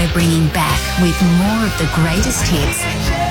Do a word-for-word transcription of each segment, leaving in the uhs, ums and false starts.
we're bringing back with more of the greatest hits.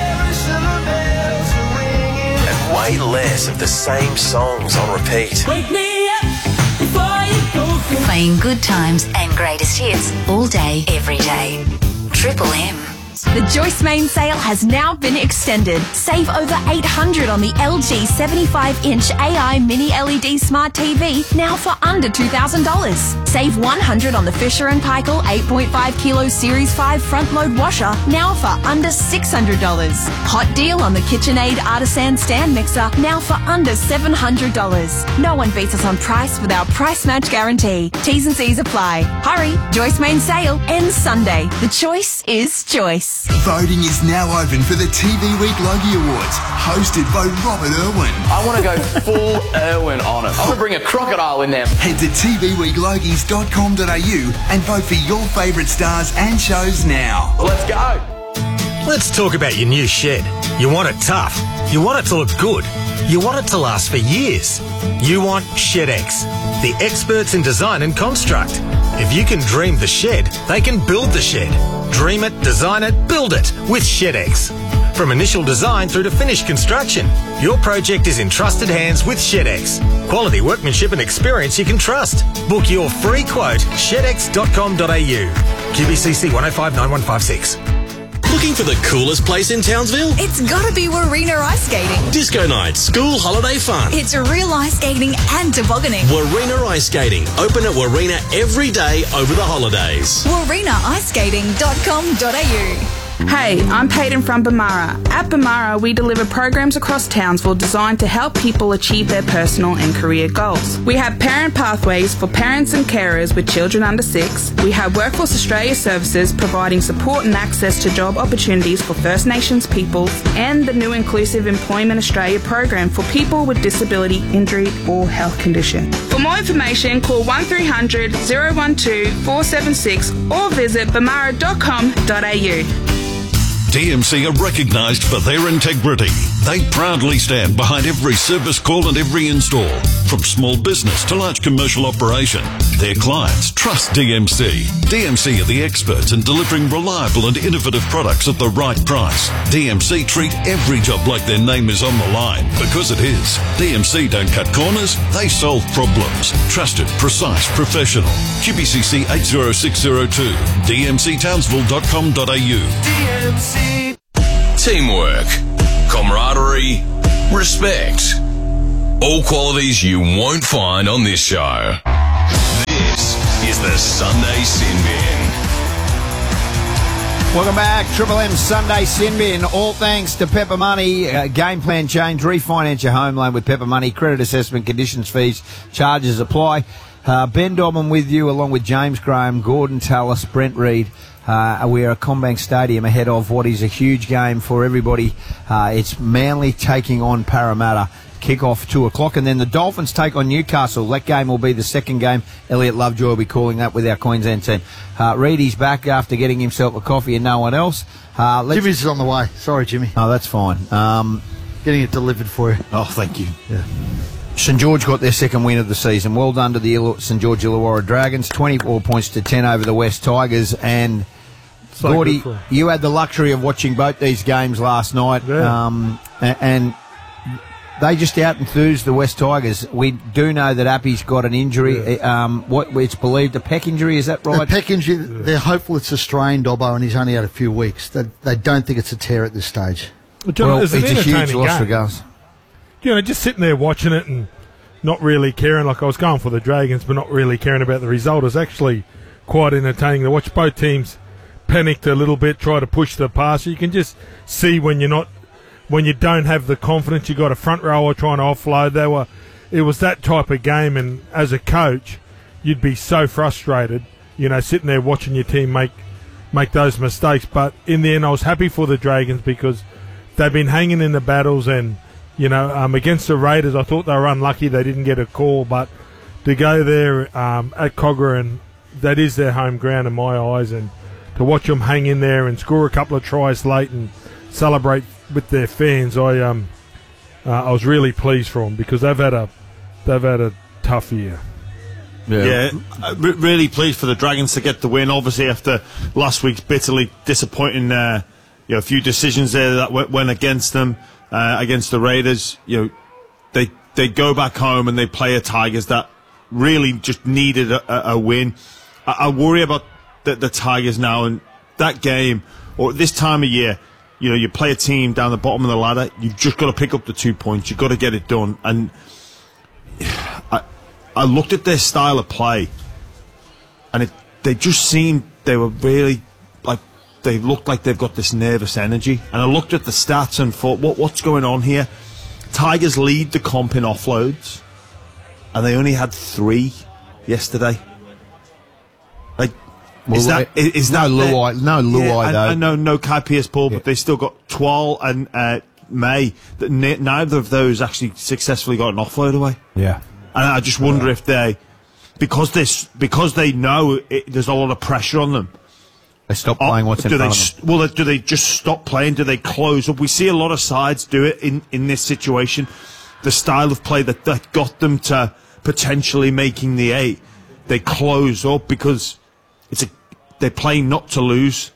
And way less of the same songs on repeat. Wake me up before you go. Playing good times and greatest hits all day, every day. Triple M. The Joyce Main sale has now been extended. Save over eight hundred dollars on the L G seventy-five inch A I Mini L E D Smart T V, now for under two thousand dollars. Save one hundred dollars on the Fisher and Paykel eight point five kilo Series five front load washer, now for under six hundred dollars. Hot deal on the KitchenAid Artisan stand mixer, now for under seven hundred dollars. No one beats us on price with our price match guarantee. T's and C's apply. Hurry, Joyce Main sale ends Sunday. The choice is choice. Voting is now open for the T V Week Logie Awards, hosted by Robert Irwin. I want to go full Irwin on it. I want to bring a crocodile in there. Head to t v week logies dot com dot a u and vote for your favourite stars and shows now. Let's go. Let's talk about your new shed. You want it tough. You want it to look good. You want it to last for years. You want ShedX, the experts in design and construct. If you can dream the shed, they can build the shed. Dream it, design it, build it with ShedX. From initial design through to finished construction, your project is in trusted hands with ShedX. Quality workmanship and experience you can trust. Book your free quote, shed x dot com dot a u. Q B C C one oh five nine one five six. Looking for the coolest place in Townsville? It's gotta be Warina Ice Skating. Disco night, school holiday fun. It's real ice skating and tobogganing. Warina Ice Skating. Open at Warina every day over the holidays. warina ice skating dot com dot a u. Hey, I'm Peyton from Bamara. At Bamara, we deliver programs across Townsville designed to help people achieve their personal and career goals. We have parent pathways for parents and carers with children under six. We have Workforce Australia services providing support and access to job opportunities for First Nations peoples, and the new Inclusive Employment Australia program for people with disability, injury or health condition. For more information, call one three hundred, oh one two, four seven six or visit bamara dot com dot a u. D M C are recognised for their integrity. They proudly stand behind every service call and every install. From small business to large commercial operation, their clients trust D M C. D M C are the experts in delivering reliable and innovative products at the right price. D M C treat every job like their name is on the line, because it is. D M C don't cut corners, they solve problems. Trusted, precise, professional. Q B C C eight oh six oh two, d m c townsville dot com dot a u. D M C. Teamwork, camaraderie, respect. All qualities you won't find on this show. This is the Sunday Sin Bin. Welcome back. Triple M Sunday Sin Bin. All thanks to Pepper Money. Uh, game plan change. Refinance your home loan with Pepper Money. Credit assessment, conditions, fees, charges apply. Uh, Ben Dobman with you, along with James Graham, Gordon Tallis, Brent Reid. Uh, we are at Combank Stadium ahead of what is a huge game for everybody. Uh, it's Manly taking on Parramatta. Kick-off two o'clock, and then the Dolphins take on Newcastle. That game will be the second game. Elliot Lovejoy will be calling that with our Queensland team. Uh, Reedy's back after getting himself a coffee and no one else. Uh, let's... Jimmy's on the way. Sorry, Jimmy. Oh, that's fine. Um, Getting it delivered for you. Oh, thank you. Yeah. St George got their second win of the season. Well done to the St George Illawarra Dragons. twenty-four points to ten over the West Tigers. And so Gordy, you had the luxury of watching both these games last night. Yeah. Um, and they just out-enthused the West Tigers. We do know that Appy's got an injury. Yeah. Um, what it's believed a pec injury, is that right? A pec injury. Yeah. They're hopeful it's a strained Dobbo, and he's only had a few weeks. They, they don't think it's a tear at this stage. Well, John, well, it's, it's a huge loss game. for Gus. You know, just sitting there watching it and not really caring. Like, I was going for the Dragons, but not really caring about the result. It was actually quite entertaining to watch. Both teams panicked a little bit, try to push the pass. You can just see when you're not. When you don't have the confidence, you got a front rower trying to offload. They were, it was that type of game, and as a coach, you'd be so frustrated, you know, sitting there watching your team make make those mistakes. But in the end, I was happy for the Dragons because they've been hanging in the battles, and you know, um, against the Raiders, I thought they were unlucky they didn't get a call, but to go there um, at Cogra, and that is their home ground in my eyes, and to watch them hang in there and score a couple of tries late and celebrate with their fans, I um uh, I was really pleased for them because they've had a they've had a tough year. Yeah, uh, re- really pleased for the Dragons to get the win. Obviously, after last week's bitterly disappointing, uh, you know, a few decisions there that went, went against them, uh, against the Raiders. You know, they they go back home and they play a Tigers that really just needed a, a, a win. I, I worry about the, the Tigers now, and that game, or this time of year, you know, you play a team down the bottom of the ladder, you've just got to pick up the two points, you've got to get it done. And I, I looked at their style of play, and it, they just seemed, they were really, like, they looked like they've got this nervous energy. And I looked at the stats and thought, what what's going on here? Tigers lead the comp in offloads, and they only had three yesterday. Like, well, is that it, is no that Luai, their, no Luai yeah, though. I, I know no Kai Pierce-Paul, yeah. but they still got Twal and uh, May. That n- neither of those actually successfully got an offload away. Yeah, and I just wonder yeah. if they, because this, because they know it, there's a lot of pressure on them. They stop playing what's in do front they, of them. Well, do they just stop playing? Do they close up? We see a lot of sides do it in, in this situation. The style of play that, that got them to potentially making the eight, they close up because it's a, they're playing not to lose.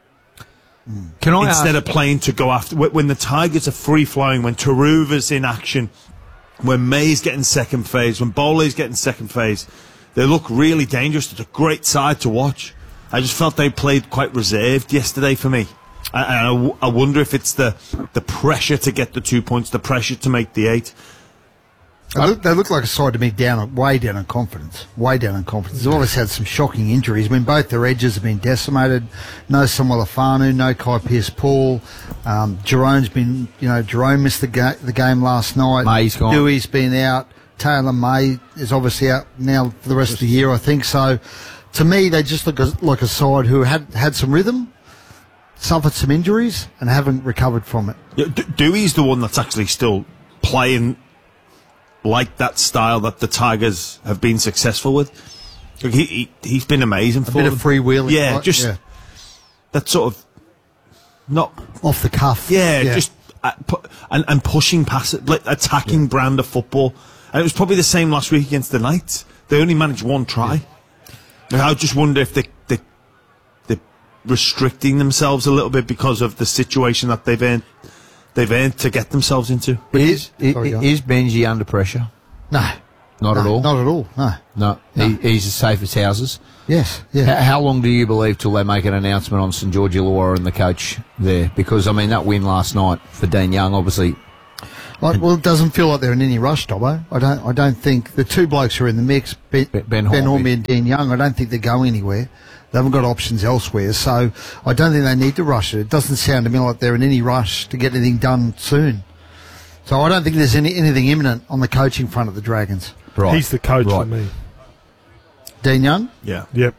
Can I Instead ask, of playing to go after. When the Tigers are free-flowing, when Taruva's in action, when May's getting second phase, when Bowley's getting second phase, they look really dangerous. It's a great side to watch. I just felt they played quite reserved yesterday for me. And I, w- I wonder if it's the the pressure to get the two points, the pressure to make the eight. They look, they look like a side to me down, way down in confidence. Way down in confidence. They've always had some shocking injuries. I mean, both their edges have been decimated. No Samuel Afanu, no Kai Pierce-Paul. Um, Jerome's been, you know, Jerome missed the, ga- the game last night. May's gone. Dewey's been out. Taylor May is obviously out now for the rest of the year, I think. So, to me, they just look as, like a side who had had some rhythm, suffered some injuries, and haven't recovered from it. Yeah, D- Dewey's the one that's actually still playing like that style that the Tigers have been successful with. Like he, he he's been amazing A for bit them. of freewheeling. Yeah, right? just yeah. that sort of not off the cuff. Yeah, Yeah. just uh, pu- and and pushing past it, like attacking Yeah. brand of football. And it was probably the same last week against the Knights. They only managed one try. And I just wonder if they they they're restricting themselves a little bit because of the situation that they've earned. They've earned to get themselves into. But is, is, Sorry, go on. is Benji under pressure? No. Not No, at all? Not at all, no. No. No. He, he's as safe as houses? Yes, yeah. How, how long do you believe till they make an announcement on St George Illawarra and the coach there? Because, I mean, that win last night for Dean Young, obviously... Like, well, it doesn't feel like they're in any rush, Dobbo. I don't. I don't think the two blokes who are in the mix, Ben, Ben ben Hornby. Hornby and Dean Young. I don't think they're going anywhere. They haven't got options elsewhere, so I don't think they need to rush it. It doesn't sound to me like they're in any rush to get anything done soon. So I don't think there's any anything imminent on the coaching front of the Dragons. Right. He's the coach Right. for me. Dean Young. Yeah. Yep.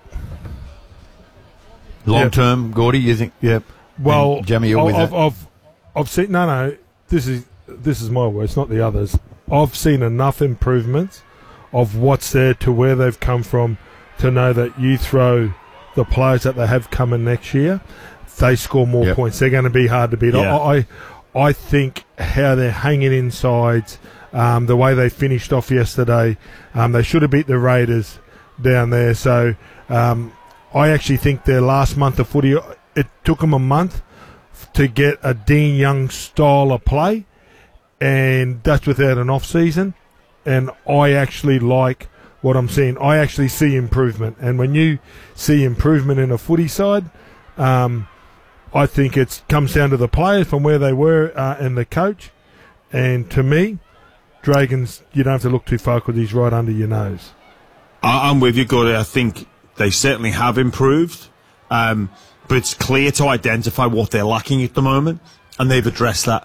Long Yep. term, Gordy, you think? Yep. Well, And Jamie, you're with I've, that? I've, I've seen. No, no. This is this is my words, not the others. I've seen enough improvements of what's there to where they've come from to know that you throw the players that they have coming next year, they score more Yep. points. They're going to be hard to beat. Yeah. I, I, I think how they're hanging inside, um, the way they finished off yesterday, um, they should have beat the Raiders down there. So um, I actually think their last month of footy, it took them a month to get a Dean Young style of play, and that's without an off season. And I actually like what I'm seeing. I actually see improvement, and when you see improvement in a footy side, um, I think it comes down to the players from where they were uh, and the coach. And to me, Dragons, you don't have to look too far because he's right under your nose. I- I'm with you, Gordy. I think they certainly have improved, um, but it's clear to identify what they're lacking at the moment, and they've addressed that.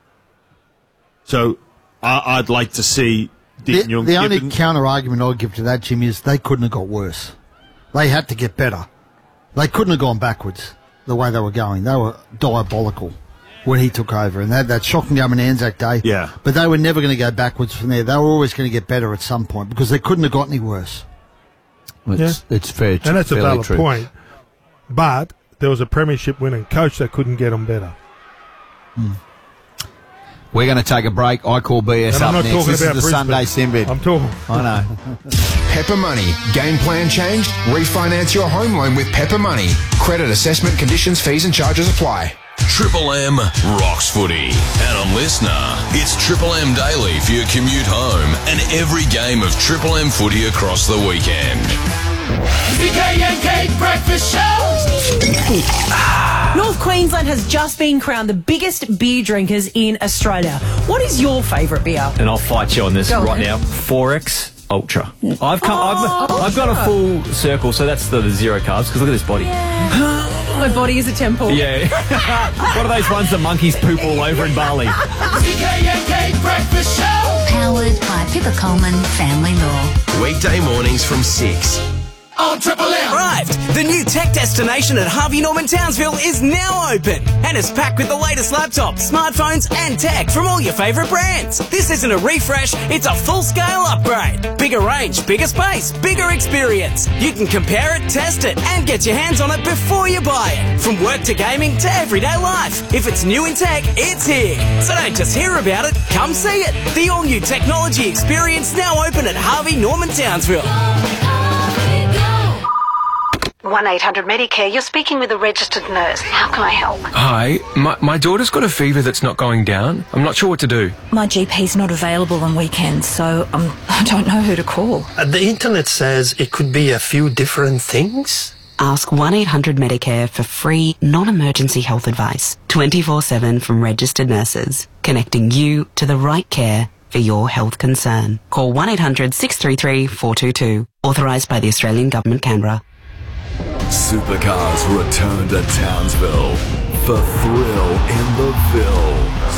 So I- I'd like to see Dean The, Young the only given- counter argument I'd give to that, Jim, is they couldn't have got worse. They had to get better. They couldn't have gone backwards the way they were going. They were diabolical when he took over, and they had that shocking game on Anzac Day. Yeah. But they were never going to go backwards from there. They were always going to get better at some point because they couldn't have got any worse. It's, it's fair. And that's a fairly valid true. point. But there was a premiership winning coach that couldn't get them better. We're going to take a break. I call B S And up I'm not next. talking This about is the Brisbane. Sunday Sin Bin. I'm talking. I know. Pepper Money. Game plan changed? Refinance your home loan with Pepper Money. Credit assessment conditions, fees and charges apply. Triple M rocks footy. And on Listener, it's Triple M Daily for your commute home and every game of Triple M footy across the weekend. V K and Kate Breakfast Show. North Queensland has just been crowned the biggest beer drinkers in Australia. What is your favourite beer? And I'll fight you on this Go right on. now. four X Ultra. I've come. Oh, I've, I've got a full circle, so that's the, the zero carbs. Because look at this body. My body is a temple. Yeah. What are those ones that monkeys poop all over in Bali? V K and Kate Breakfast Show. Powered by Pippa Coleman Family Law. Weekday mornings from six. On Triple M. Arrived! The new tech destination at Harvey Norman Townsville is now open and is packed with the latest laptops, smartphones and tech from all your favourite brands. This isn't a refresh, it's a full-scale upgrade. Bigger range, bigger space, bigger experience. You can compare it, test it and get your hands on it before you buy it. From work to gaming to everyday life. If it's new in tech, it's here. So don't just hear about it, come see it. The all-new technology experience now open at Harvey Norman Townsville. one eight hundred Medicare, you're speaking with a registered nurse. How can I help? Hi, my, my daughter's got a fever that's not going down. I'm not sure what to do. My G P's not available on weekends, so um, I don't know who to call. Uh, the internet says it could be a few different things. Ask one eight hundred Medicare for free, non-emergency health advice. twenty-four seven from registered nurses. Connecting you to the right care for your health concern. Call one eight hundred six three three four two two. Authorised by the Australian Government, Canberra. Supercars return to Townsville. The thrill in the Ville.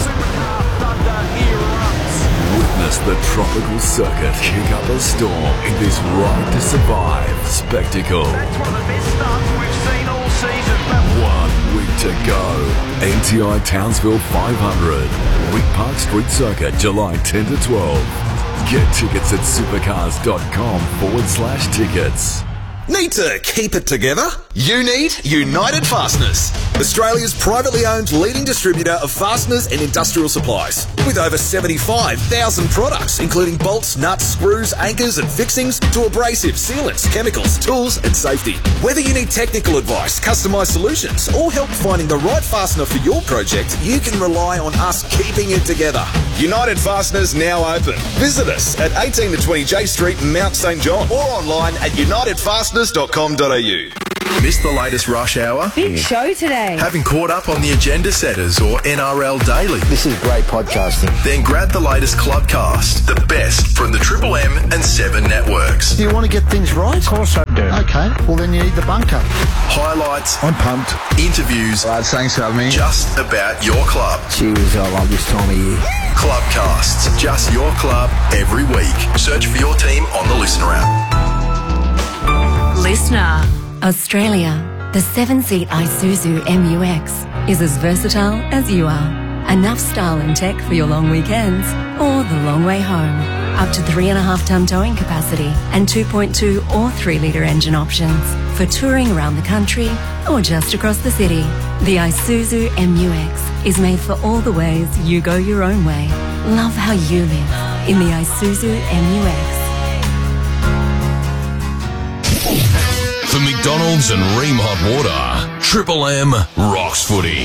Witness the tropical circuit kick up a storm in this Ride to Survive spectacle. That's one of the best starts we've seen all season. One week to go. N T I Townsville five hundred. Rick Park Street Circuit, July tenth to twelfth. Get tickets at supercars.com forward slash tickets. Need to keep it together? You need United Fasteners, Australia's privately owned leading distributor of fasteners and industrial supplies. With over seventy-five thousand products, including bolts, nuts, screws, anchors and fixings to abrasives, sealants, chemicals, tools and safety. Whether you need technical advice, customised solutions or help finding the right fastener for your project, you can rely on us keeping it together. United Fasteners now open. Visit us at eighteen to twenty J Street, Mount St John or online at united fasteners dot com dot a u. Missed the latest rush hour? Big show today. Haven't caught up on the Agenda Setters or N R L Daily? This is great podcasting. Then grab the latest Clubcast, the best from the Triple M and Seven networks. Do you want to get things right? Of course I do. Okay, well then you need the bunker. Highlights. I'm pumped. Interviews. Lads, thanks for having me. Just about your club. Cheers, I love this time of year. Clubcasts. Just your club every week. Search for your team on the Listener app. Listener. Australia, the seven-seat Isuzu M U X is as versatile as you are. Enough style and tech for your long weekends or the long way home. Up to three and a half ton towing capacity and two point two or three litre engine options for touring around the country or just across the city. The Isuzu M U X is made for all the ways you go your own way. Love how you live in the Isuzu M U X. For McDonald's and Ream Hot Water, Triple M rocks footy.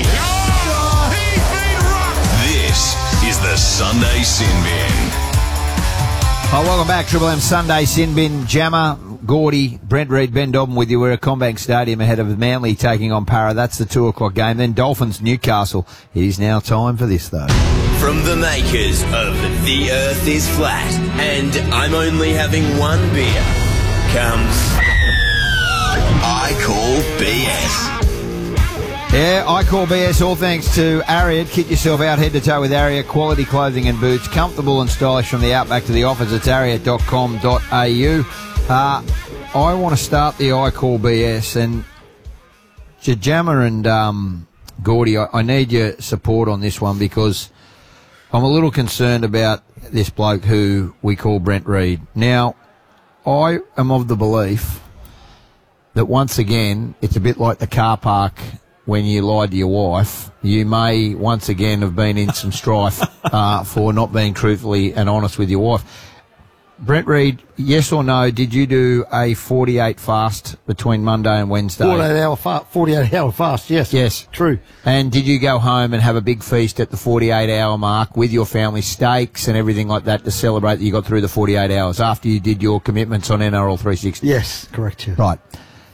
This is the Sunday Sin Bin. Oh, welcome back, Triple M Sunday Sin Bin. Jammer, Gordy, Brent Reid, Ben Dobbin with you. We're at Combank Stadium ahead of Manly taking on Para. That's the two o'clock game. Then Dolphins, Newcastle. It is now time for this, though. From the makers of The Earth is Flat and I'm only having one beer comes I Call B S. Yeah, I Call B S, all thanks to Ariat. Kit yourself out head to toe with Ariat. Quality clothing and boots, comfortable and stylish from the outback to the office. It's ariat dot com dot a u. Uh, I want to start the I Call B S, and Jajama and um, Gordy, I, I need your support on this one because I'm a little concerned about this bloke who we call Brent Reid. Now, I am of the belief that once again, it's a bit like the car park when you lied to your wife, you may once again have been in some strife uh, for not being truthfully and honest with your wife. Brent Reid, yes or no, did you do a forty-eight fast between Monday and Wednesday? forty-eight hour fast, forty-eight hour fast, yes. Yes. True. And did you go home and have a big feast at the forty-eight hour mark with your family, steaks and everything like that to celebrate that you got through the forty-eight hours after you did your commitments on N R L three sixty? Yes, correct, yeah. Right.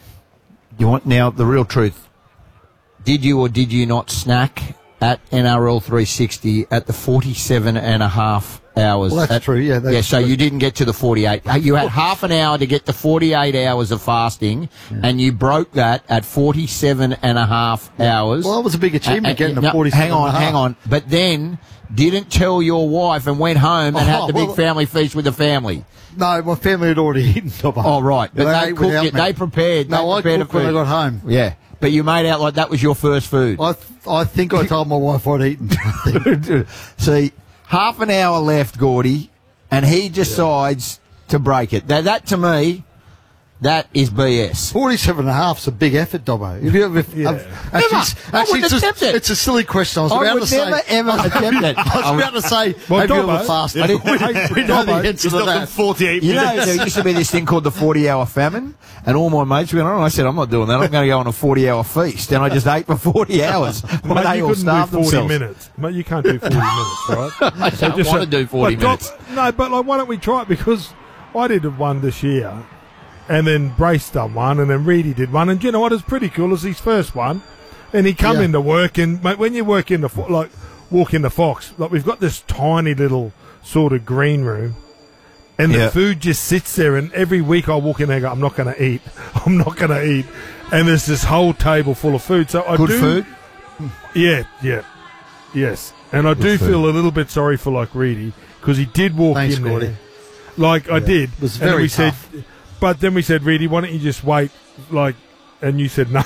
You want now the real truth. Did you or did you not snack at N R L three sixty at the forty-seven and a half hours? Well, that's at, true, yeah. That's yeah, so true. you didn't get to the forty-eight. You had half an hour to get to forty-eight hours of fasting, yeah. and you broke that at forty-seven and a half yeah. hours. Well, that was a big achievement, and, getting no, to forty-seven Hang on, and a half. hang on. But then didn't tell your wife and went home and oh, had the well, big family feast with the family. No, my family had already eaten. Oh, right. But they, they, they cooked it. Me. They prepared. No, they prepared I cooked when I got home. Yeah. But you made out like that was your first food. I th- I think I told my wife I'd eaten. See, half an hour left, Gordy, and he decides yeah. to break it. Now, that to me, that is B S. forty-seven and a half is a big effort, Dobbo. If you ever, yeah. actually, never. actually it's, attempt a, it. it's a silly question. I was I about would to say. never, ever attempt it. I was about to say, well, have Dobbo, you ever fasted? I didn't, we, we know the answer to that. forty-eight you minutes. know, there used to be this thing called the forty-hour famine, and all my mates went on, and I said, I'm not doing that. I'm going to go on a forty-hour feast. And I just ate for forty hours. Well, Mate, they you all couldn't do starved forty themselves. minutes. Mate, you can't do forty minutes, right? I So don't just want say- to do forty but Dob- minutes. No, but like, why don't we try it? Because I did one this year, and then Brace done one, and then Reedy did one, and do you know what? It's pretty cool. It's his first one, and he come Yeah. into work, and mate, when you work in the fo- like walk in the Fox, like we've got this tiny little sort of green room. And the Yeah. food just sits there, and every week I walk in there and go, I'm not going to eat. I'm not going to eat. And there's this whole table full of food. So I Good do, food? Yeah, yeah. Yes. And I Good do food. feel a little bit sorry for, like, Reedy, because he did walk Thanks, in Gordy. there. Like, I did. It was And then very we tough. Said, but then we said, Reedy, why don't you just wait? Like, and you said no.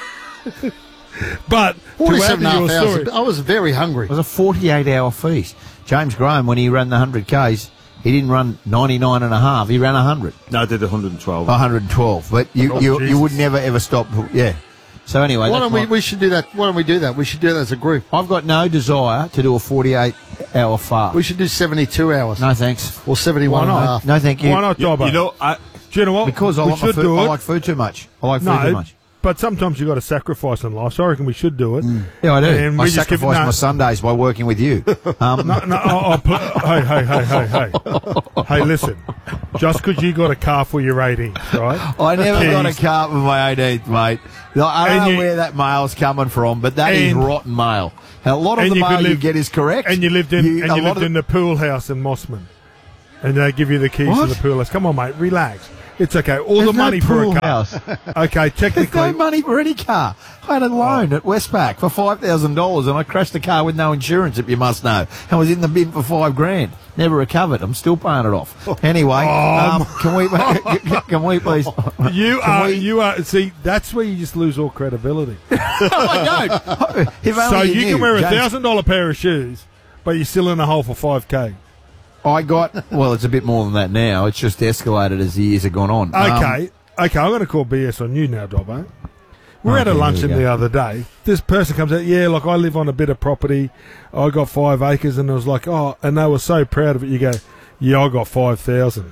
But to add forty-seven to and your a half story, hours. I was very hungry. It was a forty-eight hour feast. James Graham, when he ran the one hundred Ks, he didn't run ninety-nine and a half. He ran one hundred. No, I did one hundred twelve. one hundred twelve. But you, Oh, you, Jesus. you would never, ever stop. Yeah. So anyway, Why that's don't we? my- We should do that. Why don't we do that? We should do that as a group. I've got no desire to do a forty-eight hour fast. We should do seventy-two hours. No, thanks. Or seventy-one Why and a not? half. No, thank you. why not, Dobbo? You know, I, Do you know what? Because I we like my should food. do I it. like food too much. I like food No, too much. but sometimes you've got to sacrifice in life. So I reckon we should do it. Yeah, I do. And I we just give- sacrifice no. my Sundays by working with you. Um, No, no, I'll, I'll pl- hey, hey, hey, hey, hey. Hey, listen. Just because you got a car for your eighteenth, right? I never Keys. got a car for my eighteenth, mate. Like, I don't And know you- where that mail's coming from, but that is And- rotten mail. And a lot of and the you could mail you live- get is correct. And you lived in You- and a you lot lived of in the pool house in Mossman. And they give you the keys What? to the pool house. Come on, mate, relax. It's okay. All There's the no money for pool a car. house. Okay, There's technically. no money for any car. I had a loan at Westpac for five thousand dollars, and I crashed the car with no insurance, if you must know. I was in the bin for five grand. Never recovered. I'm still paying it off. Anyway, um, can we can we please? You can are, we- you are. See, that's where you just lose all credibility. No, I don't. If only So you knew, can wear a James. thousand dollar pair of shoes, but you're still in a hole for five k. I got, well, it's a bit more than that now. It's just escalated as the years have gone on. Um, Okay, okay, I'm going to call B S on you now, Dobbo. We're at a Okay, luncheon here we the go. other day. This person comes out, yeah, like I live on a bit of property. I got five acres, and it was like, oh, and they were so proud of it. You go, yeah, I got five thousand.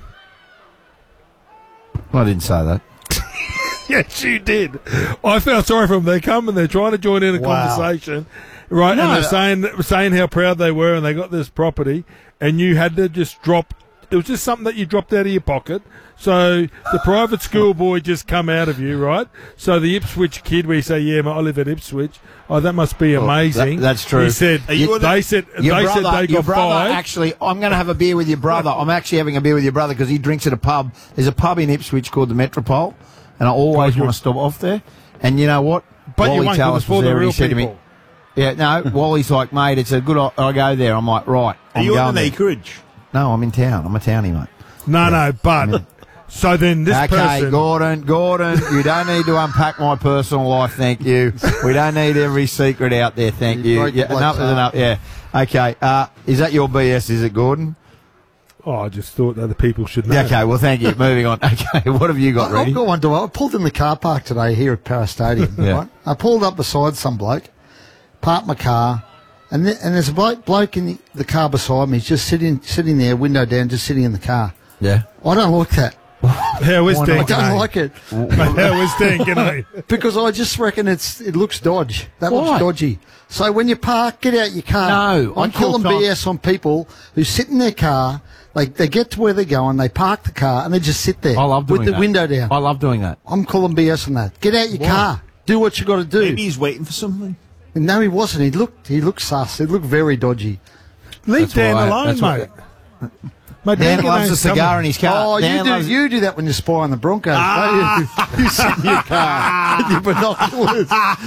I didn't say that. Yes, you did. I felt sorry for them. They come and they're trying to join in a Wow. conversation, right? No, and they're no. saying saying how proud they were, and they got this property, and you had to just drop. It was just something that you dropped out of your pocket. So the private school boy just come out of you, right? So the Ipswich kid, we say, yeah, mate, I live at Ipswich. Oh, that must be Well, amazing. that- that's true. He said, Are you on the- they said, Your they brother, said they your got brother five. actually, I'm going to have a beer with your brother. I'm actually having a beer with your brother because he drinks at a pub. There's a pub in Ipswich called the Metropole, and I always God, want to stop off there. And you know what? But you Wally won't, 'cause Tallis it's for was the there and he real said to me, people. yeah, no, Wally's like, mate, it's a good, I, I go there. I'm like, right, Are I'm you going on an there. acreage? No, I'm in town. I'm a townie, mate. No, no, but so then this okay, person. Gordon, Gordon, you don't need to unpack my personal life, thank you. We don't need every secret out there, thank You you. broke the Yeah, bloke's enough is heart. enough, yeah. Okay, uh, is that your B S, is it, Gordon? Oh, I just thought other people should know. Okay, well, thank you. Moving on. Okay, what have you got, I- Reedy? I've got one. To, I pulled in the car park today here at Para Stadium. Yeah. Right? I pulled up beside some bloke, parked my car, and th- and there's a bloke, bloke in the, the car beside me. He's just sitting sitting there, window down, just sitting in the car. Yeah. I don't like that. How is I Dan? don't like it. How is Dan? G'day. Because I just reckon it's it looks dodge. That Why? looks dodgy. So when you park, get out your car. No, I'm I call calling Tom- B S on people who sit in their car. They they get to where they're going, they park the car, and they just sit there I love doing with the that. window down. I love doing that. I'm calling B S on that. Get out your Why? car. Do what you got to do. Maybe he's waiting for something. No, he wasn't. He looked. He looked sus. He looked very dodgy. Leave That's Dan why- alone, that's mate. what- Mate, Dan G'day's loves a cigar coming. in his car. Oh, Dan you do. loves- You do that when you spy on the Broncos. Ah. don't you? You sit in your car with your binoculars.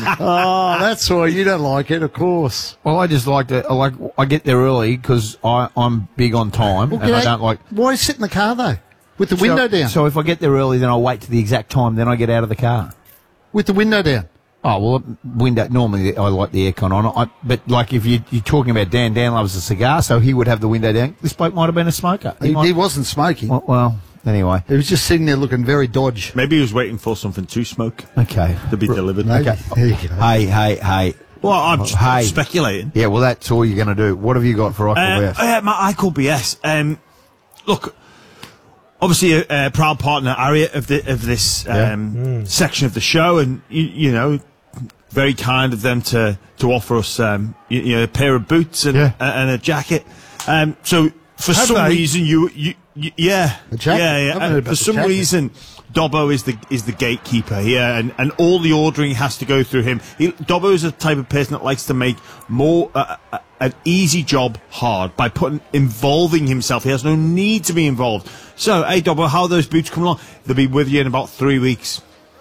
Oh, that's why you don't like it, of course. Well, I just like to. I like. I get there early because I'm big on time, Well, and get I out- don't like. Why sit in the car though, with the So- window down? So if I get there early, then I'll wait to the exact time. Then I get out of the car. With the window down. Oh well, window. Normally, I like the aircon on. I, but like if you, you're talking about Dan, Dan loves a cigar, so he would have the window down. This bloke might have been a smoker. He, might- he wasn't smoking. well, well, anyway. He was just sitting there looking very dodge. Maybe he was waiting for something to smoke Okay. to be delivered. Maybe. Okay. There you go. Hey, hey, hey. Well, I'm just Hey. speculating. Yeah, well, that's all you're going to do. What have you got for Michael Uh, West? uh, my, I call B S. Um, look, obviously a, a proud partner, Harriet, of the of this um, section of the show, and you, you know, very kind of them to to offer us um, you, you know, a pair of boots and Yeah. a, and a jacket. Um, so for Have some they? reason, you, you, you yeah, A jacket? yeah, I yeah. haven't uh, heard about for the some jacket. reason. Dobbo is the is the gatekeeper here, and, and all the ordering has to go through him. He, Dobbo is the type of person that likes to make more uh, uh, an easy job hard by putting involving himself. He has no need to be involved. So, hey Dobbo, how are those boots coming along? They'll be with you in about three weeks.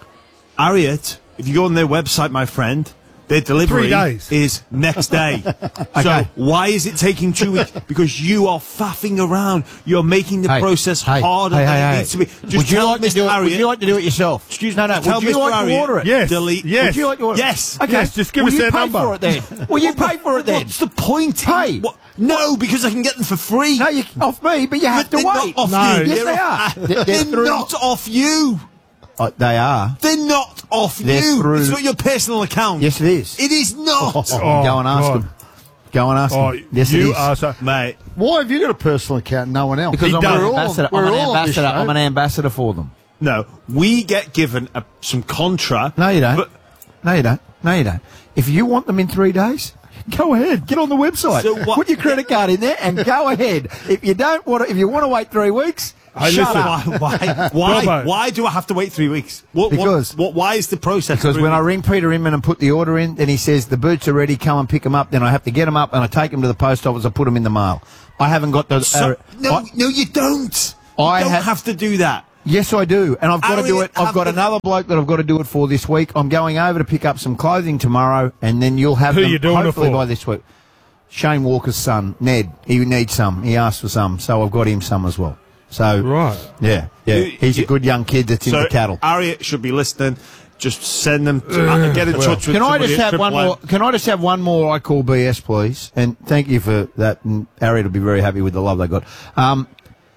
Harriet, if you go on their website, my friend, their delivery Three days. is next day. So why is it taking two weeks? Because you are faffing around. You're making the Hey, process hey, harder hey, than hey, it hey. needs to be. Just Would you tell like to Mister do it? Would Harriet, you like to do it yourself? Excuse No, me. no. Tell Would you Mister like to Harriet, order it? Yes. Delete. Yes. Would you like to order it? Yes. Okay. Yes, just give Will us you their pay number. for it then? Will you pay for it then? What's the point? Hey. What? No, because I can get them for free. No, you off me, but you have But to they're wait. not off No. you. Yes, They're they off- are. They're, They're, through- not off you. Uh, they are. They're not off They're you. through- It's not your personal account. Yes, it is. It is not. Oh, go and ask God. them. Go and ask Oh, them. Yes, you it is. are so. Mate, Why have you got a personal account and no one else? Because He I'm does. an We're all- ambassador. we're I'm an all on this ambassador. show. I'm an ambassador for them. no. We get given a, some contra. No, you don't. But No, you don't. No, you don't. If you want them in three days, go ahead. Get on the website. So what- Put your credit card in there and go ahead. If you don't want to, if you want to wait three weeks, Hey, shut listen. up. why? Why? Why, Dobbo. why do I have to wait three weeks? What, Because- what, what? Why is the process? Because three when I weeks? ring Peter Inman and put the order in, then he says the boots are ready. Come and pick them up. Then I have to get them up and I take them to the post office. I put them in the mail. I haven't got the. So, uh, no, I- no, you don't. You I don't have- have to do that. Yes, I do, and I've got to do Harriet, it. I've have got the- another bloke that I've got to do it for this week. I'm going over to pick up some clothing tomorrow, and then you'll have Who them you doing it hopefully for? by this week. Shane Walker's son, Ned. He needs some. He asked for some, so I've got him some as well. So Right. yeah, yeah. You- He's a you- good young kid that's So into cattle. Harriet should be listening. Just send them. To, uh, get in well. touch with. Can I somebody just at have one Triple M. more? Can I just have one more? I call B S, please, and thank you for that. And Harriet will be very happy with the love they got. Um,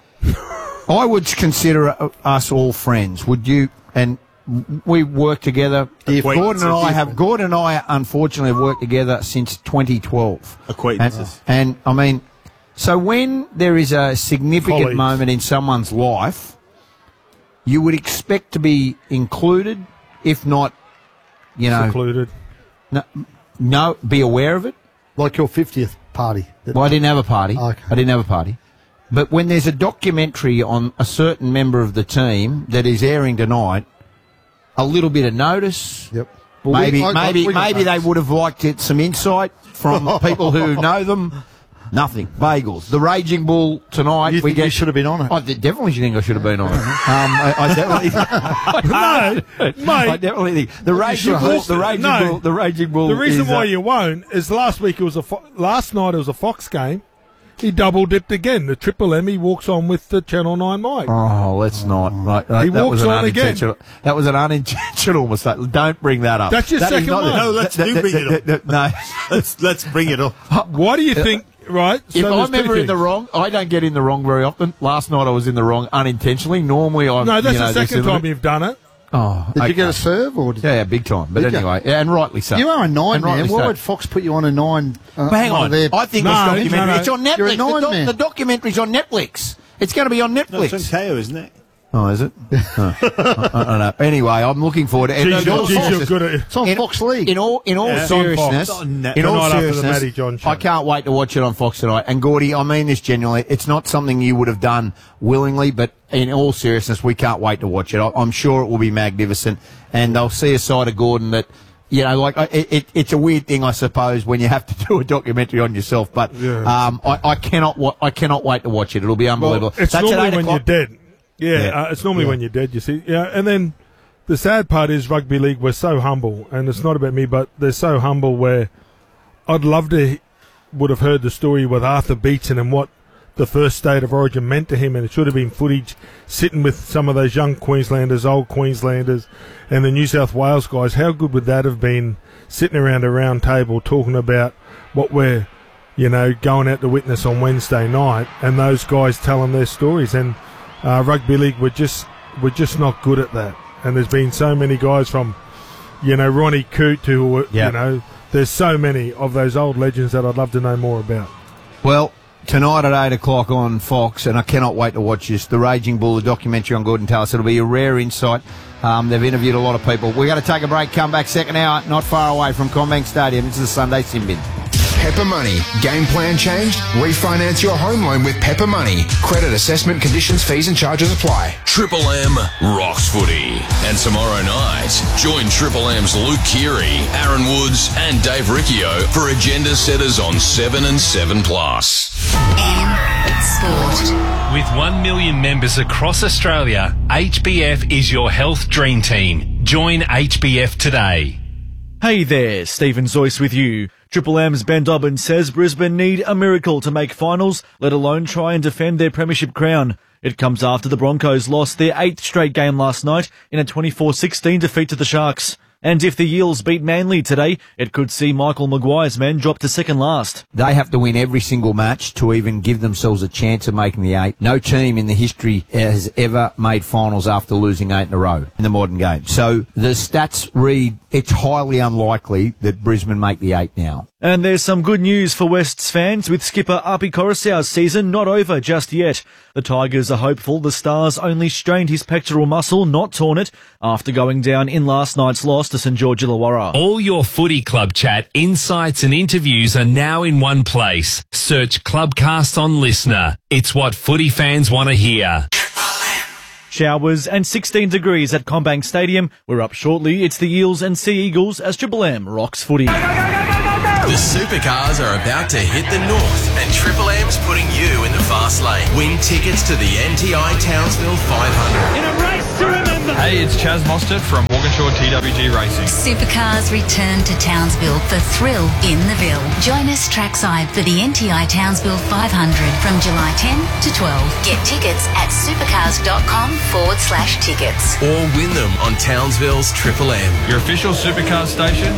I would consider uh, us all friends. Would you? And we work together. Gordon and I have. Gordon and I, unfortunately, have worked together since twenty twelve. Acquaintances. And, and I mean, so when there is a significant Colleagues. moment in someone's life, you would expect to be included, if not, you know, Secluded. no, no, be aware of it. Like your fiftieth party. Well, I didn't have a party. Okay. I didn't have a party. But when there's a documentary on a certain member of the team that is airing tonight, a little bit of notice. Yep. Well, maybe we- I- I- maybe we got maybe they notice. would have liked it, some insight from people who know them. Nothing. Bagels. The Raging Bull tonight. You we think get you should have been on it? I de- definitely think I should have been on it. um, I, I definitely. No, I mate. definitely think the Raging should Bull. listen. The Raging No. Bull. The Raging Bull. The reason is, why uh, you won't is last week it was a fo- last night it was a Fox game. He double dipped again. The Triple M. He walks on with the Channel Nine mic. Oh, let's not. Right, that, He that walks was an on again. unintentional. That was an unintentional mistake. Don't bring that up. That's your That is second not- one. No, let's that- do that- bring it that- up. that- No. Let's let's bring it up. Why do you think? right. If so I'm ever in the wrong, I don't get in the wrong very often. Last night I was in the wrong unintentionally. Normally I'm. No, that's you know, the second this- time you've done it. Oh, Did okay. you get a serve or? Did Yeah, yeah, big time. But Did you? anyway, yeah, and rightly so. You are a nine And rightly man. Why so. would Fox put you on a nine? Uh, But hang one on, of their- I think No, this documentary. no, no. It's on You're a Netflix. The, nine doc- man. the documentary's on Netflix. It's going to be on No, Netflix. it's on K O, isn't it? Oh, is it? Oh, I, I don't know. Anyway, I'm looking forward to it. Geez, in all geez, you're seriousness- good at it. It's on in, Fox League. in all in all Yeah. It's on Fox. seriousness, It's on Net- in The all night after the seriousness, Matty John show. I can't wait to watch it on Fox tonight. And Gordy, I mean this genuinely. It's not something you would have done willingly, but in all seriousness, we can't wait to watch it. I, I'm sure it will be magnificent, and they'll see a side of Gordon that. You know, like I- it, it, it's a weird thing, I suppose, when you have to do a documentary on yourself. But Yeah. um, I, I cannot, wa- I cannot wait to watch it. It'll be unbelievable. Well, it's That's at normally eight when o'clock. you're dead. Yeah, Yeah. Uh, it's normally Yeah. when you're dead, you see. Yeah, and then the sad part is rugby league, we're so humble, and it's not about me, but they're so humble where I'd love to would have heard the story with Arthur Beetson and what the first state of origin meant to him, and it should have been footage sitting with some of those young Queenslanders, old Queenslanders, and the New South Wales guys. How good would that have been, sitting around a round table talking about what we're, you know, going out to witness on Wednesday night, and those guys telling their stories. And uh, rugby league, we're just we're just not good at that. And there's been so many guys from, you know, Ronnie Coote to, Yeah. you know, there's so many of those old legends that I'd love to know more about. Well, tonight at eight o'clock on Fox, and I cannot wait to watch this, The Raging Bull, the documentary on Gordon Tallis. It'll be a rare insight. Um, they've interviewed a lot of people. We're going to take a break, come back second hour, not far away from Combank Stadium. It's the Sunday Sin Bin. Pepper Money. Game plan changed? Refinance your home loan with Pepper Money. Credit assessment, conditions, fees and charges apply. Triple M rocks footy. And tomorrow night, join Triple M's Luke Keary, Aaron Woods and Dave Riccio for Agenda Setters on seven and seven plus. M Sport. With one million members across Australia, H B F is your health dream team. Join H B F today. Hey there, Stephen Zoyce with you. Triple M's Ben Dobbins says Brisbane need a miracle to make finals, let alone try and defend their premiership crown. It comes after the Broncos lost their eighth straight game last night in a twenty-four sixteen defeat to the Sharks. And if the Eels beat Manly today, it could see Michael Maguire's men drop to second last. They have to win every single match to even give themselves a chance of making the eight. No team in the history has ever made finals after losing eight in a row in the modern game. So the stats read it's highly unlikely that Brisbane make the eight now. And there's some good news for West's fans, with skipper Api Coruscant's season not over just yet. The Tigers are hopeful the Stars only strained his pectoral muscle, not torn it, after going down in last night's loss to St George Illawarra. All your footy club chat, insights and interviews are now in one place. Search Clubcast on Listener. It's what footy fans want to hear. Showers and sixteen degrees at Combank Stadium. We're up shortly. It's the Eels and Sea Eagles as Triple M rocks footy. The supercars are about to hit the north, and Triple M's putting you in the fast lane. Win tickets to the N T I Townsville five hundred. In a race to remember. Hey, it's Chaz Mostert from Walkinshaw T W G Racing. Supercars return to Townsville for Thrill in the Ville. Join us trackside for the N T I Townsville five hundred from July tenth to twelfth. Get tickets at supercars.com forward slash tickets. Or win them on Townsville's Triple M. Your official supercar station.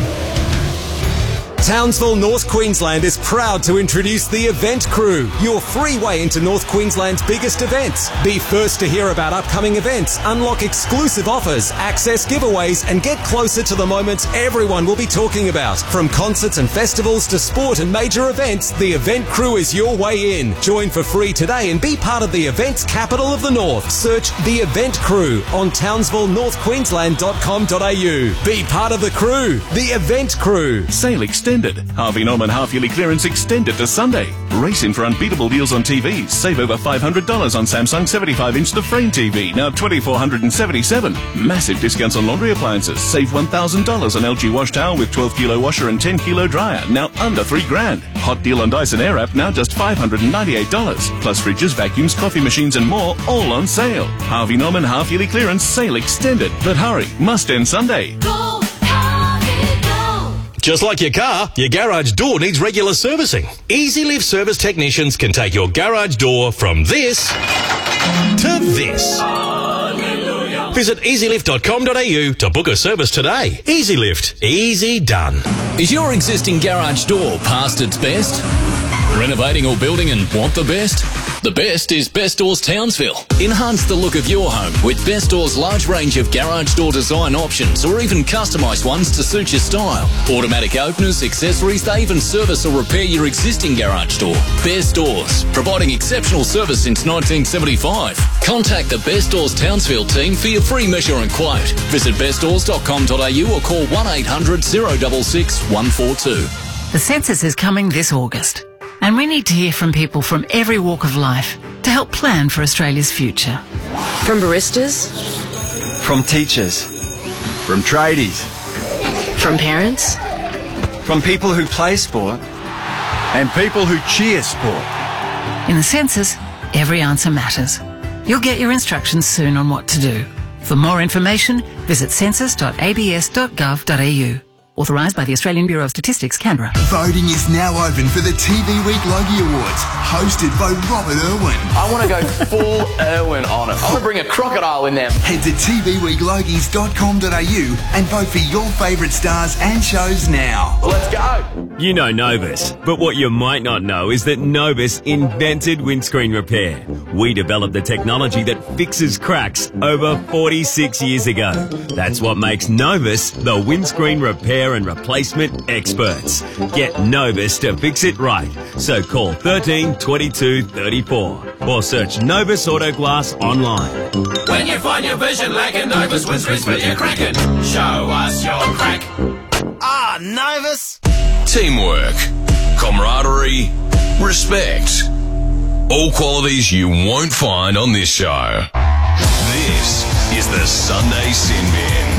Townsville, North Queensland is proud to introduce the Event Crew, your free way into North Queensland's biggest events. Be first to hear about upcoming events, unlock exclusive offers, access giveaways, and get closer to the moments everyone will be talking about. From concerts and festivals to sport and major events, the Event Crew is your way in. Join for free today and be part of the events capital of the North. Search the Event Crew on townsville north queensland dot com dot a u. Be part of the crew, the Event Crew. Sale extended. Harvey Norman half-yearly clearance extended to Sunday. Race in for unbeatable deals on T Vs. Save over five hundred dollars on Samsung seventy-five inch The Frame T V, now two thousand four hundred seventy-seven dollars. Massive discounts on laundry appliances. Save one thousand dollars on L G wash towel with twelve kilo washer and ten kilo dryer, now under three grand. Hot deal on Dyson Airwrap, now just five hundred ninety-eight dollars. Plus fridges, vacuums, coffee machines and more, all on sale. Harvey Norman half-yearly clearance sale extended. But hurry, must end Sunday. Just like your car, your garage door needs regular servicing. Easy Lift service technicians can take your garage door from this to this. Hallelujah. Visit easy lift dot com dot a u to book a service today. Easy Lift. Easy done. Is your existing garage door past its best? Renovating or building and want the best? The best is Best Doors Townsville. Enhance the look of your home with Best Doors' large range of garage door design options or even customised ones to suit your style. Automatic openers, accessories, they even service or repair your existing garage door. Best Doors, providing exceptional service since nineteen seventy-five. Contact the Best Doors Townsville team for your free measure and quote. Visit best doors dot com dot a u or call one eight hundred, zero six six, one four two. The census is coming this August, and we need to hear from people from every walk of life to help plan for Australia's future. From baristas, From teachers. From tradies. from parents, From people who play sport. And people who cheer sport. In the census, every answer matters. You'll get your instructions soon on what to do. For more information, visit census dot a b s dot gov dot a u. Authorised by the Australian Bureau of Statistics, Canberra. Voting is now open for the T V Week Logie Awards, hosted by Robert Irwin. I want to go full Irwin on it. I want to bring a crocodile in there. Head to t v week logies dot com dot a u and vote for your favourite stars and shows now. Let's go. You know Novus, but what you might not know is that Novus invented windscreen repair. We developed the technology that fixes cracks over forty-six years ago. That's what makes Novus the windscreen repair and replacement experts. Get Novus to fix it right. So call thirteen twenty-two thirty-four or search Novus Auto Glass online. When you find your vision lacking, Novus windscreens for your cracking. Show us your crack. Ah, Novus. Teamwork, camaraderie, respect. All qualities you won't find on this show. This is the Sunday Sin Bin.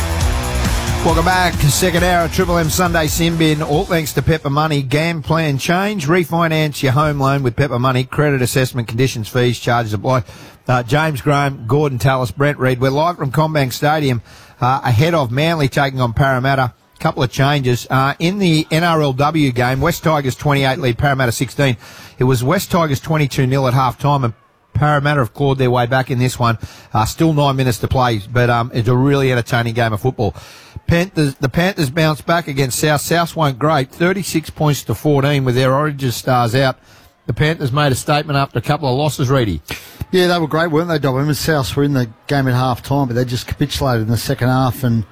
Welcome back. Second hour of Triple M Sunday Sin Bin. All thanks to Pepper Money. G A M plan change. Refinance your home loan with Pepper Money. Credit assessment, conditions, fees, charges apply. Uh, James Graham, Gordon Tallis, Brent Reid. We're live from Combank Stadium uh, ahead of Manly taking on Parramatta. Couple of changes. Uh, in the N R L W game, West Tigers twenty-eight lead Parramatta sixteen. It was West Tigers twenty-two nil at half time, and Parramatta have clawed their way back in this one. Uh, still nine minutes to play, but um, it's a really entertaining game of football. Panthers, the Panthers bounced back against South. South weren't great, thirty-six points to fourteen with their Origin stars out. The Panthers made a statement after a couple of losses, Reedy. Yeah, they were great, weren't they, Dob? I mean, South were in the game at half time, but they just capitulated in the second half, and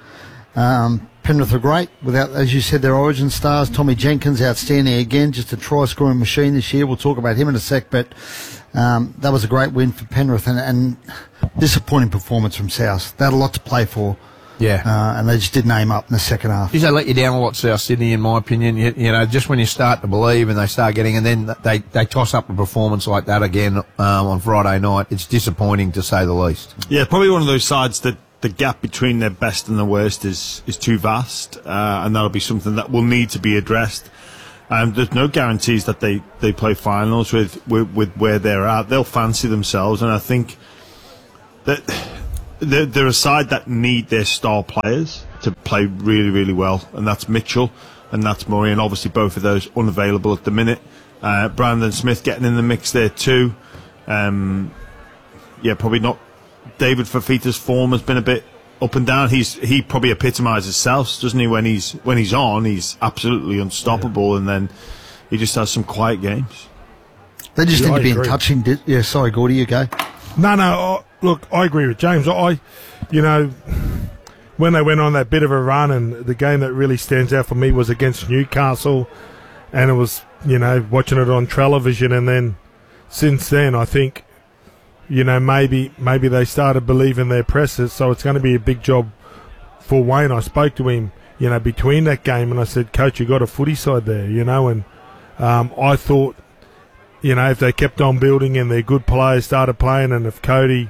um, Penrith were great without, as you said, their Origin stars. Tommy Jenkins, outstanding again, just a try-scoring machine this year. We'll talk about him in a sec, but um, that was a great win for Penrith, and, and disappointing performance from South. They had a lot to play for. Yeah. Uh, and they just didn't aim up in the second half. Did they let you down a lot, South Sydney, in my opinion? You, you know, just when you start to believe and they start getting, and then they, they toss up a performance like that again um, on Friday night. It's disappointing, to say the least. Yeah, probably one of those sides that the gap between their best and the worst is, is too vast, uh, and that'll be something that will need to be addressed. Um, there's no guarantees that they, they play finals with, with, with where they're at. They'll fancy themselves, and I think that they're, they're a side that need their star players to play really, really well, and that's Mitchell and that's Murray, and obviously both of those unavailable at the minute. Uh, Brandon Smith getting in the mix there too. Um, yeah, probably not. David Fafita's form has been a bit up and down. He's he probably epitomises South, doesn't he? When he's when he's on, he's absolutely unstoppable, yeah. And then he just has some quiet games. They just Yeah, need I to be agree. in touching. Di- yeah, sorry, Gordy, you go. No, no. I, look, I agree with James. I, you know, when they went on that bit of a run, and the game that really stands out for me was against Newcastle, and it was, you know, watching it on television, and then since then, I think, you know, maybe maybe they started believing their presses, so it's going to be a big job for Wayne. I spoke to him, you know, between that game, and I said, Coach, you got a footy side there, you know, and um, I thought, you know, if they kept on building and their good players started playing, and if Cody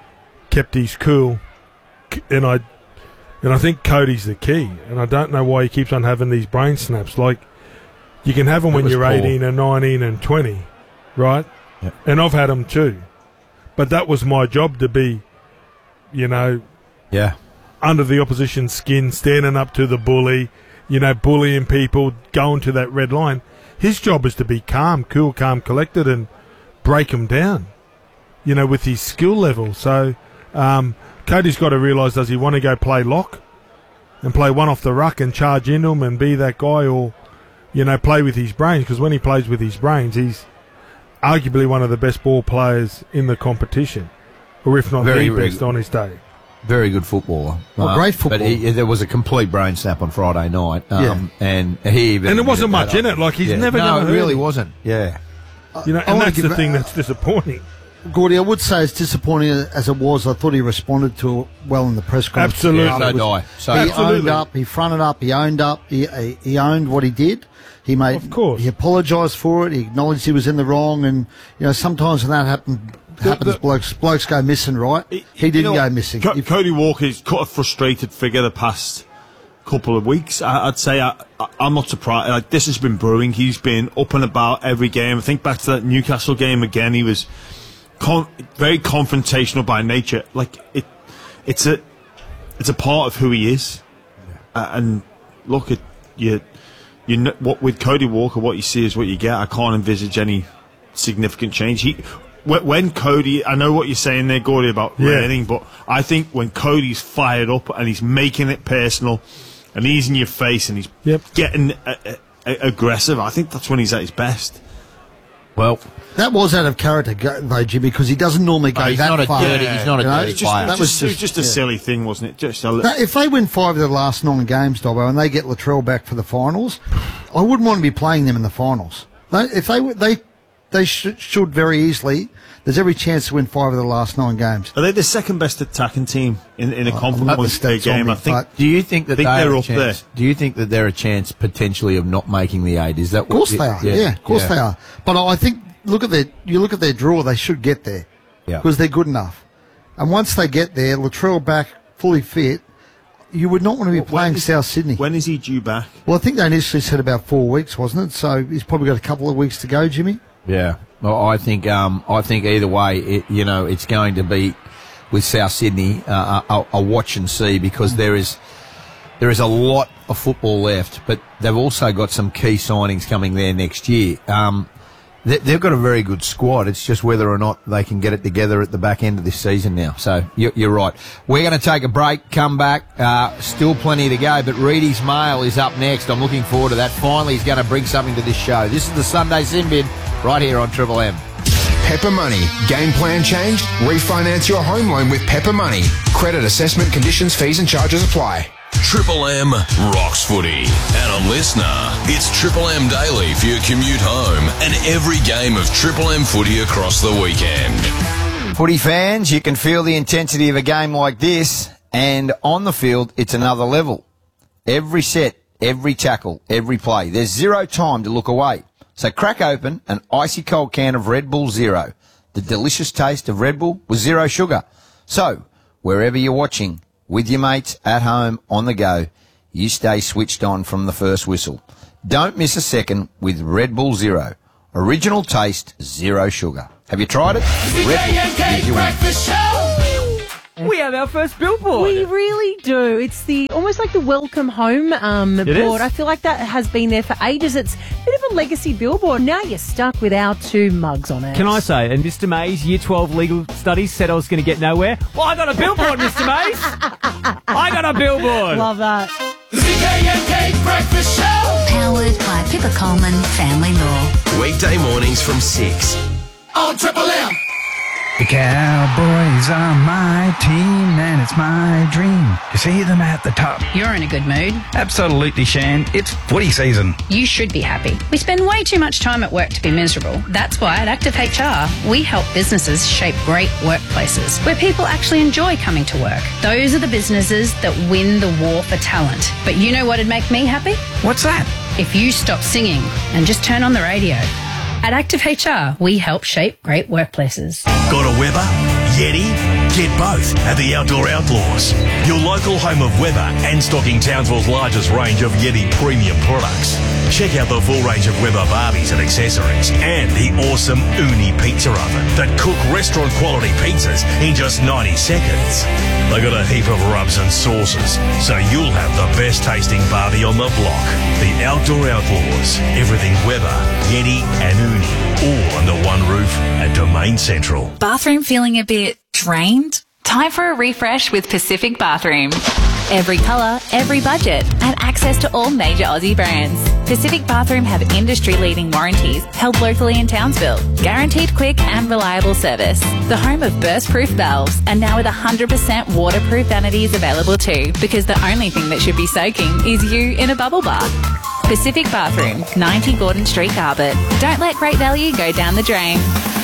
kept his cool, c- and I and I think Cody's the key, and I don't know why he keeps on having these brain snaps. Like, you can have them That when was you're poor. eighteen and nineteen and twenty, right? Yep. And I've had them too. But that was my job, to be, you know, yeah, under the opposition's skin, standing up to the bully, you know, bullying people, going to that red line. His job is to be calm, cool, calm, collected, and break them down, you know, with his skill level. So um, Cody's got to realise, does he want to go play lock and play one off the ruck and charge into him and be that guy, or you know, play with his brains, because when he plays with his brains, he's arguably one of the best ball players in the competition, or if not Very, the very best on his day. Very good footballer. Well, great football. But he, there was a complete brain snap on Friday night. Um, Yeah. And he even And there wasn't admitted much that. in it, like he's Yeah. never No, gonna it hurt really him. wasn't. Yeah. You know, I and wanna that's the give- thing that's disappointing. Gordy, I would say as disappointing as it was, I thought he responded to it well in the press conference. Absolutely. Yeah, so It was- do I. So- he Absolutely. owned up, he fronted up, he owned up, he, he, he owned what he did. He made, Of course. he apologised for it. He acknowledged he was in the wrong, and you know sometimes when that happen, happens, the- blokes blokes go missing, right? He You didn't know, go missing. Co- He- Cody Walker's cut a frustrated figure the past couple of weeks. I, I'd say I, I, I'm not surprised. Like, this has been brewing. He's been up and about every game. I think back to that Newcastle game again. He was con- very confrontational by nature. Like it, it's a, it's a part of who he is. Uh, and look at you. You know, what with Cody Walker, what you see is what you get. I can't envisage any significant change. He, wh- when Cody, I know what you're saying there, Gordy, about Yeah. raining, but I think when Cody's fired up and he's making it personal, and he's in your face and he's Yep. getting uh, uh, aggressive, I think that's when he's at his best. Well, that was out of character, go- though, Jimmy, because he doesn't normally go Oh, he's that not a far. dirty- he's not a You know, dirty it's just- player. That was just, it was just, just a yeah. silly thing, wasn't it? Just a li- Now, if they win five of the last nine games, Dobbo, and they get Latrell back for the finals, I wouldn't want to be playing them in the finals. They, if they w- they they sh- should very easily. There's every chance to win five of the last nine games. Are they the second best attacking team in, in a I'll conference let the One Day stats on game? me, I think. but- do you think that think they they're are up a chance, there. Do you think that they're a chance potentially of not making the eight? Is that Of course what, they are. Yeah, of course they are. But I think look at their you look at their draw. They should get there Yeah. because they're good enough. And once they get there, Latrell back fully fit, you would not want to be When playing is- South Sydney. When is he due back? Well, I think they initially said about four weeks, wasn't it? So he's probably got a couple of weeks to go, Jimmy. Yeah. Well, I think um, I think either way, it, you know, it's going to be with South Sydney uh, a, a watch and see, because there is there is a lot of football left, but they've also got some key signings coming there next year. Um, they, they've got a very good squad. It's just whether or not they can get it together at the back end of this season now. So you're, you're right. We're going to take a break, come back. Uh, still plenty to go, but Reedy's Mail is up next. I'm looking forward to that. Finally, he's going to bring something to this show. This is the Sunday Sin Bin right here on Triple M. Pepper Money. Game plan changed? Refinance your home loan with Pepper Money. Credit assessment conditions, fees and charges apply. Triple M rocks footy. And a listener, it's Triple M Daily for your commute home and every game of Triple M footy across the weekend. Footy fans, you can feel the intensity of a game like this, and on the field, it's another level. Every set, every tackle, every play. There's zero time to look away. So crack open an icy cold can of Red Bull Zero. The delicious taste of Red Bull with zero sugar. So, wherever you're watching, with your mates, at home, on the go, you stay switched on from the first whistle. Don't miss a second with Red Bull Zero. Original taste, zero sugar. Have you tried it? Red Bull gives you one. We have our first billboard. We really do. It's the almost like the welcome home um, board. is. I feel like that has been there for ages. It's a bit of a legacy billboard. Now you're stuck with our two mugs on it. Can I say, and Mister Mays, Year twelve legal studies said I was going to get nowhere. Well, I got a billboard, Mister Mays. I got a billboard. Love that. Z K and K Breakfast Show. Powered by Pippa Coleman Family Law. Weekday mornings from six. On Triple M. The Cowboys are my team, and it's my dream to see them at the top. You're in a good mood. Absolutely, Shan. It's footy season. You should be happy. We spend way too much time at work to be miserable. That's why at Active H R, we help businesses shape great workplaces where people actually enjoy coming to work. Those are the businesses that win the war for talent. But you know what'd make me happy? What's that? If you stop singing and just turn on the radio. At Active H R, we help shape great workplaces. Got a Weber? Yeti? Get both at the Outdoor Outlaws, your local home of Weber and stocking Townsville's largest range of Yeti premium products. Check out the full range of Weber Barbies and accessories and the awesome Uni pizza oven that cook restaurant quality pizzas in just ninety seconds. They got a heap of rubs and sauces, so you'll have the best tasting Barbie on the block. The Outdoor Outlaws, everything Weber, Yeti and Uni, all under one roof at Domain Central. Bathroom feeling a bit drained? Time for a refresh with Pacific Bathroom. Every colour, every budget, and access to all major Aussie brands. Pacific Bathroom have industry-leading warranties held locally in Townsville. Guaranteed quick and reliable service. The home of burst-proof valves, and now with one hundred percent waterproof vanities available too, because the only thing that should be soaking is you in a bubble bath. Pacific Bathroom, ninety Gordon Street, Garbutt. Don't let great value go down the drain.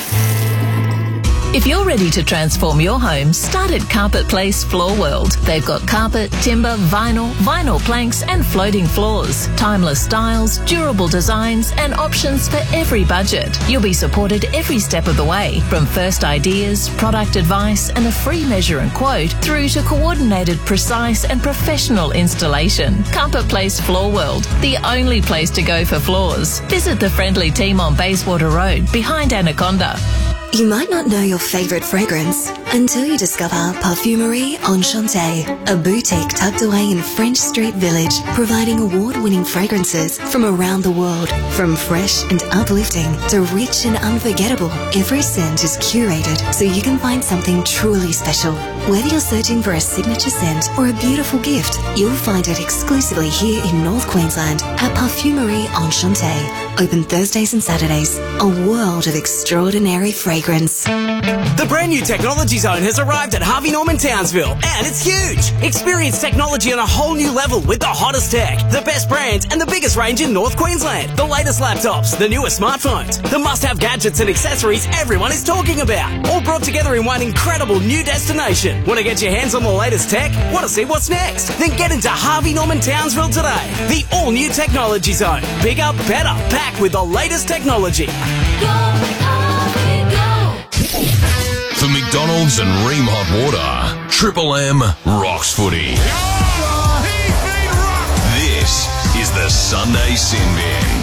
If you're ready to transform your home, start at Carpet Place Floor World. They've got carpet, timber, vinyl, vinyl planks and floating floors. Timeless styles, durable designs and options for every budget. You'll be supported every step of the way, from first ideas, product advice and a free measure and quote through to coordinated, precise and professional installation. Carpet Place Floor World, the only place to go for floors. Visit the friendly team on Bayswater Road, behind Anaconda. You might not know your favourite fragrance until you discover Parfumerie Enchantée, a boutique tucked away in French Street Village, providing award-winning fragrances from around the world. From fresh and uplifting to rich and unforgettable, every scent is curated so you can find something truly special. Whether you're searching for a signature scent or a beautiful gift, you'll find it exclusively here in North Queensland at Parfumerie Enchantée. Open Thursdays and Saturdays. A world of extraordinary fragrance. The brand new Technology Zone has arrived at Harvey Norman Townsville, and it's huge. Experience technology on a whole new level with the hottest tech, the best brands, and the biggest range in North Queensland. The latest laptops, the newest smartphones, the must-have gadgets and accessories everyone is talking about, all brought together in one incredible new destination. Want to get your hands on the latest tech? Want to see what's next? Then get into Harvey Norman Townsville today. The all-new Technology Zone. Bigger, better, packed with the latest technology. For McDonald's and Ream Hot Water, Triple M rocks footy. This is the Sunday Sin Bin.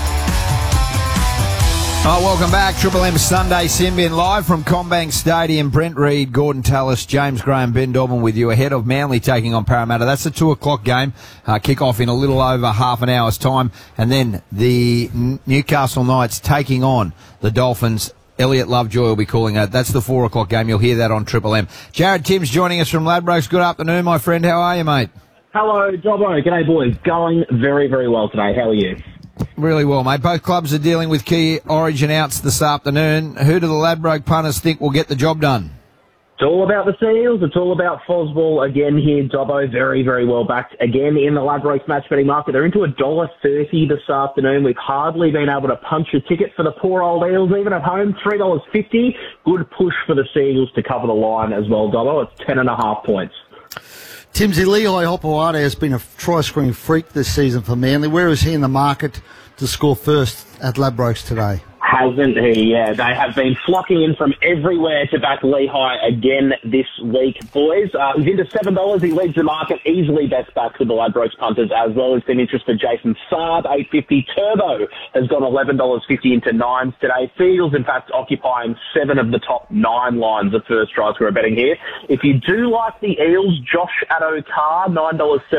Oh, welcome back. Triple M Sunday Sin Bin live from Combank Stadium. Brent Reid, Gordon Tallis, James Graham, Ben Dobbin with you ahead of Manly taking on Parramatta. That's a two o'clock game. Uh, kick off in a little over half an hour's time. And then the Newcastle Knights taking on the Dolphins. Elliot Lovejoy will be calling that. That's the four o'clock game. You'll hear that on Triple M. Jared Timms joining us from Ladbrokes. Good afternoon, my friend. How are you, mate? Hello, Dobbo. G'day, boys. Going very, very well today. How are you? Really well, mate. Both clubs are dealing with key Origin outs this afternoon. Who do the Ladbroke punters think will get the job done? It's all about the Seals. It's all about Fosball again here, Dobbo. Very, very well backed again in the Ladbrokes match betting market. They're into one dollar thirty this afternoon. We've hardly been able to punch a ticket for the poor old Eels, even at home. three dollars fifty. Good push for the Seals to cover the line as well, Dobbo. It's ten and a half points. Timsy, Lehigh Hopewada has been a try-scoring freak this season for Manly. Where is he in the market to score first at Ladbrokes today? Hasn't he? Yeah, they have been flocking in from everywhere to back Lehigh again this week, boys. Uh, he's into seven dollars. He leads the market, easily best back with the Ladbrokes punters as well. There's been interest for Jason Saab, eight fifty. Turbo has gone eleven dollars fifty into nines today. Fields, in fact, occupying seven of the top nine lines of first try scorer betting here. If you do like the Eels, Josh Addo-Carr, nine dollars